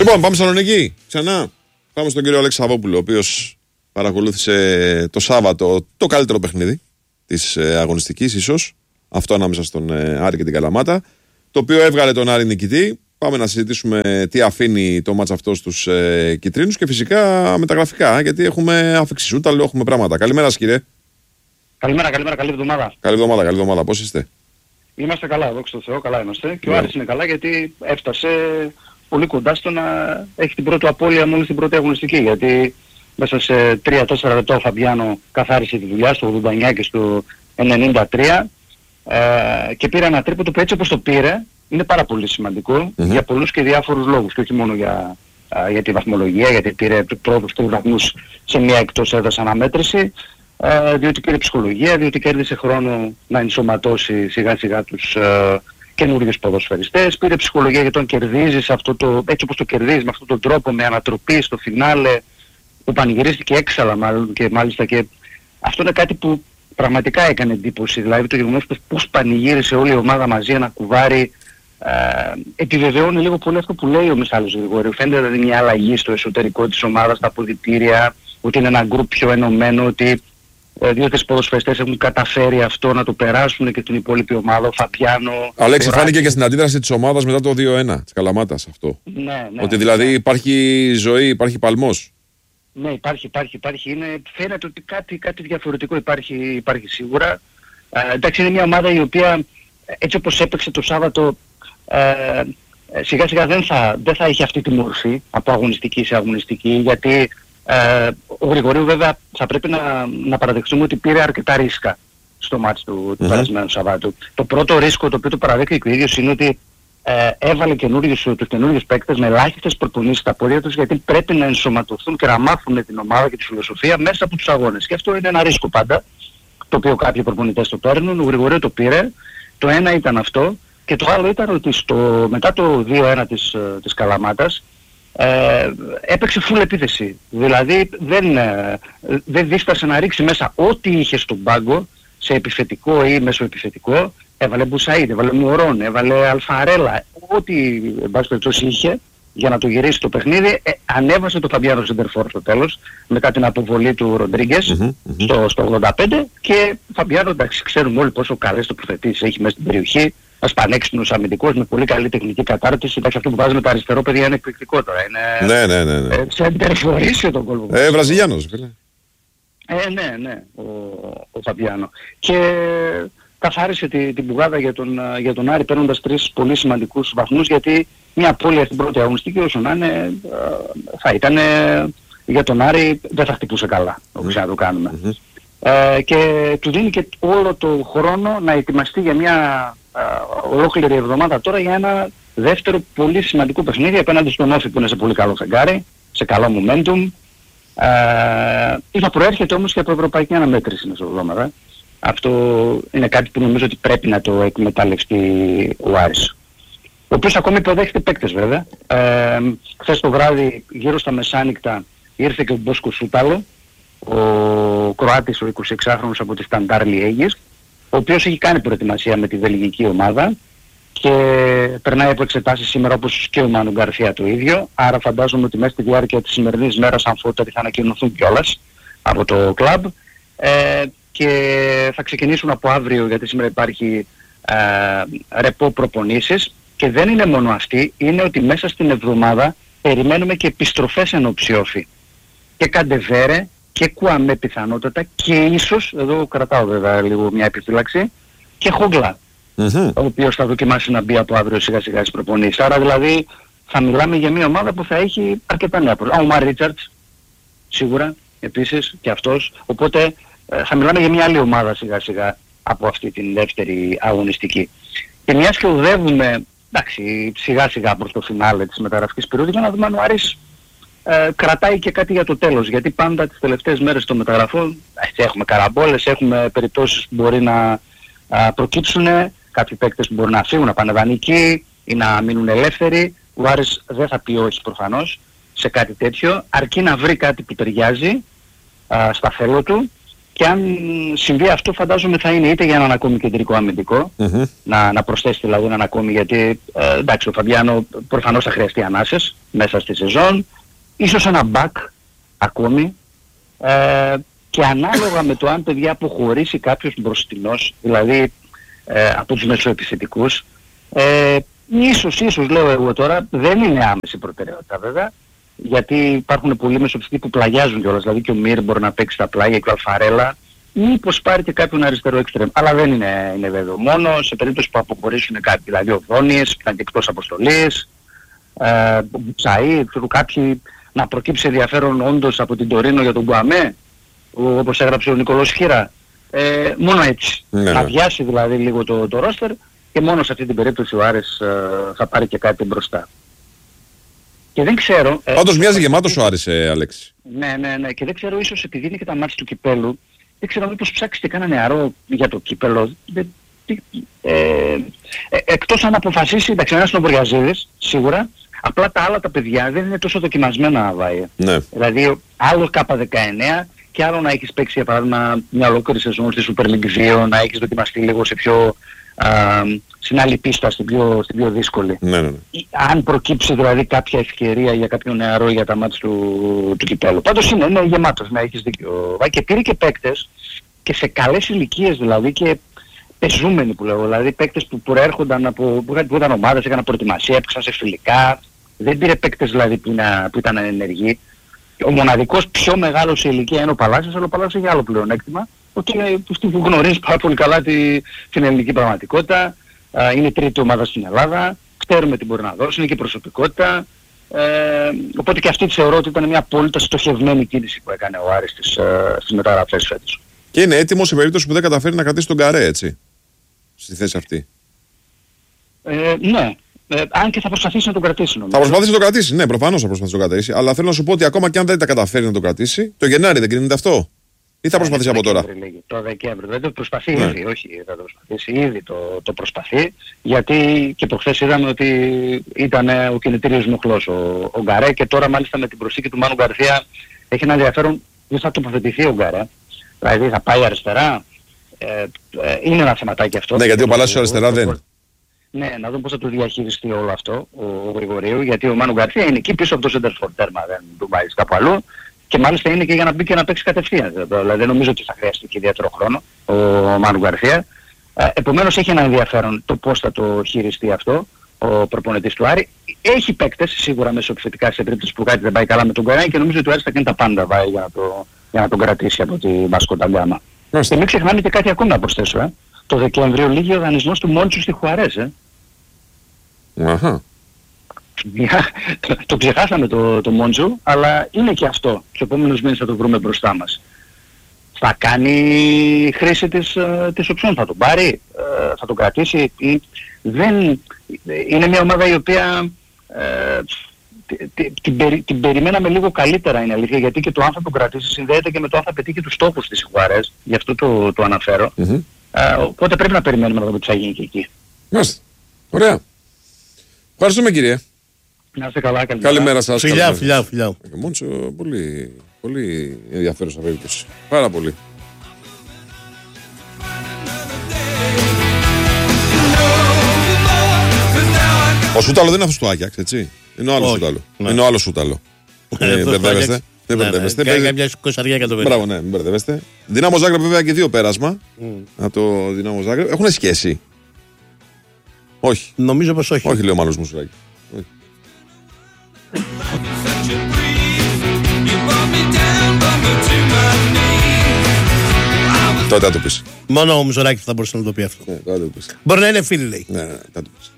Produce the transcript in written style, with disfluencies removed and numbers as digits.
Λοιπόν, πάμε Θεσσαλονίκη ξανά. Πάμε στον κύριο Αλέξη Σαββόπουλο, ο οποίος παρακολούθησε το Σάββατο το καλύτερο παιχνίδι της αγωνιστικής, ίσως. Αυτό ανάμεσα στον Άρη και την Καλαμάτα. Το οποίο έβγαλε τον Άρη νικητή. Πάμε να συζητήσουμε τι αφήνει το μάτς αυτό στους κιτρίνους και φυσικά μεταγραφικά, γιατί έχουμε άφηξη σούταλου, έχουμε πράγματα. Καλημέρα σας, κύριε. Καλημέρα, καλή εβδομάδα. Καλή εβδομάδα. Πώς είστε? Είμαστε καλά, δόξα τω Θεώ, καλά είμαστε. Και ο Άρης είναι καλά γιατί έφτασε πολύ κοντά στο να έχει την πρώτη απώλεια μόλις την πρώτη αγωνιστική. Γιατί μέσα σε 3-4 λεπτά ο Φαμπιάνο καθάρισε τη δουλειά στο 89 και στο 93 και πήρε ένα τρίποντο που έτσι όπως το πήρε είναι πάρα πολύ σημαντικό για πολλούς και διάφορους λόγους και όχι μόνο για τη βαθμολογία, γιατί πήρε πρώτους 3 βαθμούς σε μια εκτός έδρας αναμέτρηση, διότι πήρε ψυχολογία, διότι κέρδισε χρόνο να ενσωματώσει σιγά σιγά τους καινούργιους ποδοσφαιριστές, πήρε ψυχολογία γιατί τον κερδίζεις έτσι όπως το κερδίζεις με αυτόν τον τρόπο, με ανατροπή στο φινάλε που πανηγυρίστηκε έξαλα μάλιστα και αυτό είναι κάτι που πραγματικά έκανε εντύπωση, δηλαδή το γεγονός πως πανηγύρισε όλη η ομάδα μαζί ένα κουβάρι. Επιβεβαιώνει λίγο πολύ αυτό που λέει ο Μιχάλης Γρηγορίου. Φαίνεται δηλαδή μια αλλαγή στο εσωτερικό της ομάδας, στα αποδυτήρια, ότι είναι ένα γκρουπ πιο ενωμένο, ότι 2-3 ποδοσφαιριστές έχουν καταφέρει αυτό να το περάσουν και την υπόλοιπη ομάδα, ο Φαπιάνο. Αλέξη, φάνηκε και στην αντίδραση της ομάδας μετά το 2-1 της Καλαμάτας αυτό. Ναι, ότι δηλαδή υπάρχει ζωή, υπάρχει παλμός. Ναι, υπάρχει. Φαίνεται ότι κάτι διαφορετικό υπάρχει σίγουρα. Εντάξει, είναι μια ομάδα η οποία έτσι όπως έπαιξε το Σάββατο σιγά σιγά δεν θα έχει αυτή τη μορφή από αγωνιστική σε αγωνιστική, γιατί ο Γρηγορίου βέβαια θα πρέπει να παραδεχτούμε ότι πήρε αρκετά ρίσκα στο μάτς του περασμένου Σαββάτου. Το πρώτο ρίσκο το οποίο το παραδέχτηκε ο ίδιος είναι ότι έβαλε τους καινούργιους παίκτες με ελάχιστες προπονήσεις στα πόδια τους, γιατί πρέπει να ενσωματωθούν και να μάθουν την ομάδα και τη φιλοσοφία μέσα από τους αγώνες. Και αυτό είναι ένα ρίσκο πάντα, το οποίο κάποιοι προπονητές το παίρνουν. Ο Γρηγορίου το πήρε. Το ένα ήταν αυτό και το άλλο ήταν ότι μετά το 2-1 της Καλαμάτας έπαιξε full επίθεση. Δηλαδή δεν δίστασε να ρίξει μέσα ό,τι είχε στον πάγκο, σε επιθετικό ή μεσοεπιθετικό. Έβαλε Μπουσαΐντ, έβαλε Μουρόν, έβαλε Αλφαρέλα, ό,τι εν πάση περιπτώσει είχε για να το γυρίσει το παιχνίδι. Ανέβασε το Φαμπιάνο Σεντερφόρ στο τέλος μετά την αποβολή του Ροντρίγκες στο 85 και Φαμπιάνο, εντάξει, ξέρουμε όλοι πόσο καλές τοποθετήσεις έχει μέσα στην περιοχή. Ένας πανέξυπνος αμυντικός με πολύ καλή τεχνική κατάρτιση. Εντάξει, αυτό που βάζει με τα αριστερό παιδιά είναι εκπληκτικό τώρα. Είναι Ναι. Σεντερφορίσιο τον κόλπο. Βραζιλιάνος, φίλε. Ναι, ο Φαμπιάνο. Και καθάρισε την πουγάδα για τον Άρη παίρνοντας 3 πολύ σημαντικούς βαθμούς, γιατί μια απώλεια στην πρώτη αγωνιστική όσο να είναι θα ήταν για τον Άρη, δεν θα χτυπούσε καλά όπως να το κάνουμε. Και του δίνει και όλο το χρόνο να ετοιμαστεί για μια ολόκληρη εβδομάδα τώρα για ένα δεύτερο πολύ σημαντικό παιχνίδι απέναντι στον Όφη που είναι σε πολύ καλό φεγγάρι, σε καλό momentum. Θα προέρχεται όμως και από ευρωπαϊκή αναμέτρηση μεσοβδόμαδα. Αυτό είναι κάτι που νομίζω ότι πρέπει να το εκμεταλλευτεί ο Άρης, ο οποίος ακόμη υποδέχεται παίκτες βέβαια. Χθες το βράδυ γύρω στα μεσάνυχτα ήρθε και ο Μπόσκο Σούταλο, ο Κροάτης, ο 26χρονος από τη Σταντάρ Λιέγης, ο οποίος έχει κάνει προετοιμασία με τη βελγική ομάδα και περνάει από εξετάσεις σήμερα όπως και ο Μάνου Γκαρθία το ίδιο. Άρα φαντάζομαι ότι μέσα στη διάρκεια της σημερινής μέρας αμφότεροι θα ανακοινωθούν κιόλας από το κλαμπ και θα ξεκινήσουν από αύριο, γιατί σήμερα υπάρχει ρεπό προπονήσεις και δεν είναι μόνο αυτή, είναι ότι μέσα στην εβδομάδα περιμένουμε και επιστροφές εν οψιόφι και Καντεβέρε και Κουαμέ πιθανότατα και ίσως, εδώ κρατάω βέβαια λίγο μια επιφύλαξη, και Χόγκλα, ο οποίος θα δοκιμάσει να μπει από αύριο σιγά σιγά στις προπονήσεις. Άρα δηλαδή θα μιλάμε για μια ομάδα που θα έχει αρκετά νέα προσωπικά. Ο Μαρ Ρίτσαρτς σίγουρα επίσης και αυτός, οπότε θα μιλάμε για μια άλλη ομάδα σιγά σιγά από αυτή την δεύτερη αγωνιστική. Και μιας και οδεύουμε, εντάξει, σιγά σιγά προς το φινάλε της μεταγραφικής περίοδου, για να δούμε αν ο Άρης κρατάει και κάτι για το τέλος, γιατί πάντα τις τελευταίες μέρες των μεταγραφών έχουμε καραμπόλες, έχουμε περιπτώσεις που μπορεί να προκύψουν, κάποιοι παίκτες που μπορεί να φύγουν, να πάνε δανεικοί ή να μείνουν ελεύθεροι. Ο Άρης δεν θα πει όχι προφανώς σε κάτι τέτοιο, αρκεί να βρει κάτι που ταιριάζει στα θέλω του Και αν συμβεί αυτό, φαντάζομαι θα είναι είτε για έναν ακόμη κεντρικό αμυντικό, να προσθέσει δηλαδή έναν ακόμη, γιατί εντάξει, ο Φαμπιάνο προφανώς θα χρειαστεί ανάσες μέσα στη σεζόν, ίσως ένα back ακόμη, και ανάλογα με το αν παιδιά αποχωρήσει κάποιος μπροστινός, δηλαδή από τους μεσοεπιθετικούς, ίσως λέω εγώ τώρα, δεν είναι άμεση προτεραιότητα βέβαια, γιατί υπάρχουν πολλοί μεσοεπιθετικοί που πλαγιάζουν κιόλας, δηλαδή και ο Μύρ μπορεί να παίξει τα πλάγια και ο Αλφαρέλα, μήπως πάρει και κάποιον αριστερό εξτρέμ, αλλά δεν είναι βέβαιο. Μόνο σε περίπτωση που αποχωρήσουν κάποιοι, δηλαδή ο Δόνιες που ήταν και εκτός αποστολής, ο Ψαΐ, κάποιοι να προκύψει ενδιαφέρον όντως από την Τωρίνο για τον Γκουαμέ, όπως έγραψε ο Νικολός Χίρα, μόνο έτσι. Να βιάσει δηλαδή λίγο το ρόστερ και μόνο σε αυτή την περίπτωση ο Άρης θα πάρει και κάτι μπροστά. Και δεν ξέρω... Πάντως μοιάζει γεμάτος ο Άρης, Αλέξη. Ναι, και δεν ξέρω, ίσως επειδή είναι και τα μάτς του κυπέλου, δεν ξέρω μήπως ψάξει και κάνα νεαρό για το κύπελο. Εκτός αν αποφασίσει, εντάξει, ένας είναι ο Μποριαζίδης, σίγουρα, απλά τα άλλα τα παιδιά δεν είναι τόσο δοκιμασμένα, Βάιε. Ναι. Δηλαδή, άλλο K19 και άλλο να έχεις παίξει, για παράδειγμα, μια ολόκληρη σεζόν στη Super League 2, να έχεις δοκιμαστεί λίγο σε πιο... στην άλλη πίστα, στην πιο δύσκολη. Ναι. Αν προκύψει δηλαδή κάποια ευκαιρία για κάποιον νεαρό για τα μάτς του κυπέλου. Πάντως είναι γεμάτος, να έχεις δίκιο. Και πήρε και παίκτες και σε καλές ηλικίες δηλαδή και πεζούμενοι που λέω. Δηλαδή παίκτες που προέρχονταν που ήταν ομάδες, έκαναν προετοιμασία, έπαιξαν σε φιλικά. Δεν πήρε παίκτες δηλαδή που ήταν ενεργοί. Ο μοναδικός πιο μεγάλος σε ηλικία είναι ο Παλάσιος, αλλά ο Παλάσιος έχει άλλο πλεονέκτημα. Ότι είναι που γνωρίζει πάρα πολύ καλά την ελληνική πραγματικότητα, είναι τρίτη ομάδα στην Ελλάδα, ξέρουμε τι μπορεί να δώσει, είναι και προσωπικότητα, οπότε και αυτή θεωρώ ότι ήταν μια απόλυτα στοχευμένη κίνηση που έκανε ο Άρης στις μεταγραφές φέτος. Και είναι έτοιμος σε περίπτωση που δεν καταφέρει να κρατήσει τον Καρέ, έτσι, στη θέση αυτή. Ναι. Αν και θα προσπαθήσει να τον κρατήσει, νομίζω. Θα προσπαθήσει να τον κρατήσει, ναι, προφανώς θα προσπαθήσει να τον κρατήσει, αλλά θέλω να σου πω ότι ακόμα και αν δεν τα καταφέρει να τον κρατήσει, το Γενάρη δεν κρίνεται αυτό. Ή θα προσπαθήσει από τώρα. Το Δεκέμβρη. Δεν το προσπαθεί ήδη, όχι θα το προσπαθήσει, ήδη το προσπαθεί, γιατί και προχθές είδαμε ότι ήταν ο κινητήριος μοχλός ο Γκαρέ και τώρα μάλιστα με την προσθήκη του Μάνου Γκαρθία έχει ένα ενδιαφέρον δεν θα τοποθετηθεί ο Γκαρέ. Δηλαδή θα πάει αριστερά, είναι ένα θεματάκι αυτό. Ναι, γιατί ο Παλάσιος αριστερά δεν. Ναι, να δούμε πώς θα το διαχειριστεί όλο αυτό ο Γρηγορίου, γιατί ο Μάνου Γκαρθία είναι εκεί πίσω από το σέντερφορ τέρμα, δεν του πάει κάπου αλλού. Και μάλιστα είναι και για να μπει και να παίξει κατευθείαν. Δηλαδή δεν νομίζω ότι θα χρειαστεί και ιδιαίτερο χρόνο ο Μάνου Γκαρθία. Επομένως έχει ένα ενδιαφέρον το πώς θα το χειριστεί αυτό ο προπονητής του Άρη. Έχει παίκτες σίγουρα μεσοεπιθετικά σε περίπτωση που κάτι δεν πάει καλά με τον Γκαράνη και νομίζω ότι ο Άρης θα κάνει τα πάντα για να τον κρατήσει από τη Βάσκο da Gama. Και μην ξεχνάμε και κάτι ακόμα να προσθέσω. Το Δεκέμβριο λύγει ο δανεισμός του Μόντσου στη Χουαρές. Το ξεχάσαμε το Μόντζο, αλλά είναι και αυτό. Τους επόμενους μήνες θα το βρούμε μπροστά μας. Θα κάνει χρήση της οψιών, θα τον πάρει, θα τον κρατήσει. Είναι μια ομάδα η οποία την περιμέναμε λίγο καλύτερα, είναι αλήθεια, γιατί και το αν θα τον κρατήσει συνδέεται και με το αν θα πετύχει τους στόχους της Χουαρές, γι' αυτό το αναφέρω. Οπότε πρέπει να περιμένουμε να δούμε τι θα γίνει και εκεί. Μάλιστα. Ωραία. Ευχαριστούμε, κύριε. Να είστε καλά, καλημέρα σας. Φιλιά. Μόντσο, πολύ ενδιαφέρουσα περίπτωση. Πάρα πολύ. Ο Σούταλο δεν είναι αυτός του Άγιαξ, έτσι. Είναι ο άλλος Σούταλο. Είναι ο άλλος Σούταλο. Μπερδεύεστε. Δεν μπερδεύεστε. Κάνει καμιά 20 εκατομμύρια. Μπράβο, ναι, μην μπερδεύεστε. Δυνάμο Ζάγκρεπ βέβαια και δύο πέρασμα. Από το Δυνάμο Ζάγκρεπ. Έχουν σχέση. Όχι. Νομίζω πως όχι. Όχι, λέει ο Μάνος Μουσουράκη. Τότε θα το πεις. Μόνο ο Μουσουράκης θα μπορούσε να το πει αυτό. Ναι, τότε το πεις. Μπορεί να είναι φίλοι, λέει. Ναι, θα το πεις.